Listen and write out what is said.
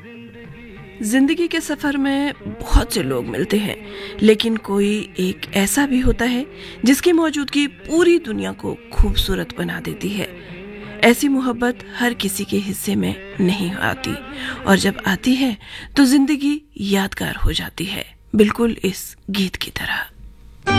जिंदगी के सफर में बहुत से लोग मिलते हैं, लेकिन कोई एक ऐसा भी होता है जिसकी मौजूदगी पूरी दुनिया को खूबसूरत बना देती है। ऐसी मोहब्बत हर किसी के हिस्से में नहीं आती, और जब आती है तो जिंदगी यादगार हो जाती है, बिल्कुल इस गीत की तरह।